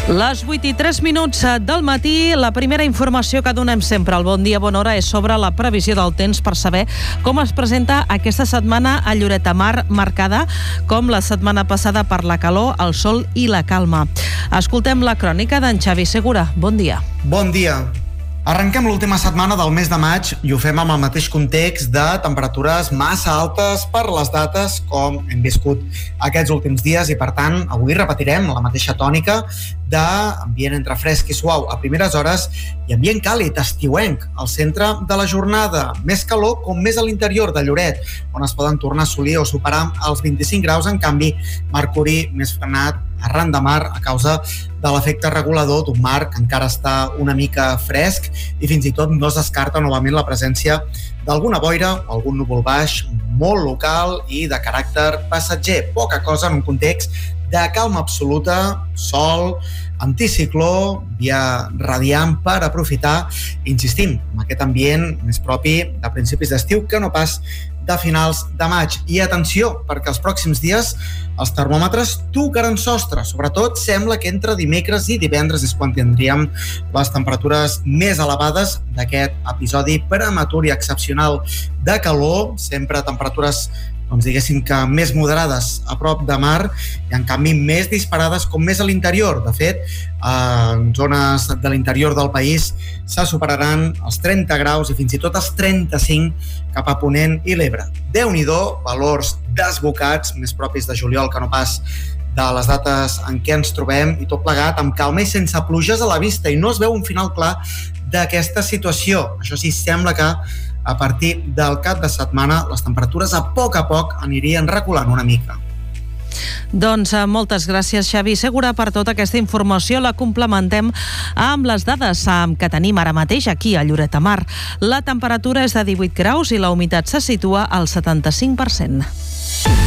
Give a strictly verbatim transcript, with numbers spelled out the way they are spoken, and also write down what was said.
Les vuit i tres minuts del matí, la primera informació que donem sempre al Bon Dia, Bona Hora és sobre la previsió del temps per saber com es presenta aquesta setmana a Lloret de Mar, marcada com la setmana passada per la calor, el sol i la calma. Escoltem la crònica d'en Xavi Segura. Bon dia. Bon dia. Arrenquem l'última setmana del mes de maig i ho fem amb el mateix context de temperatures massa altes per les dates com hem viscut aquests últims dies i, per tant, avui repetirem la mateixa tònica d'ambient entre fresc i suau a primeres hores i ambient càlid, estiuenc, al centre de la jornada. Més calor com més a l'interior de Lloret, on es poden tornar a assolir o superar els vint-i-cinc graus. En canvi, mercuri més frenat arran de mar a causa de l'efecte regulador d'un mar que encara està una mica fresc i fins i tot no es descarta novament la presència d'alguna boira o algun núvol baix molt local i de caràcter passatger. Poca cosa en un context de calma absoluta, sol, anticicló, via radiant per aprofitar, insistim, amb aquest ambient més propi de principis d'estiu que no pas de finals de maig. I atenció, perquè els pròxims dies els termòmetres tocaran sostre. Sobretot sembla que entre dimecres i divendres és quan tindríem les temperatures més elevades d'aquest episodi prematur i excepcional de calor, sempre temperatures doncs diguéssim que més moderades a prop de mar i en canvi més disparades com més a l'interior. De fet, en zones de l'interior del país se superaran els trenta graus i fins i tot els trenta-cinc cap a Ponent i l'Ebre. Déu-n'hi-do, valors desbocats, més propis de juliol que no pas de les dates en què ens trobem, i tot plegat amb calma i sense pluges a la vista, i no es veu un final clar d'aquesta situació. Això sí, sembla que a partir del cap de setmana les temperatures a poc a poc anirien reculant una mica. Doncs moltes gràcies, Xavi Segura, per tota aquesta informació. La complementem amb les dades que tenim ara mateix aquí a Lloret de Mar. La temperatura és de divuit graus i la humitat se situa al setanta-cinc per cent.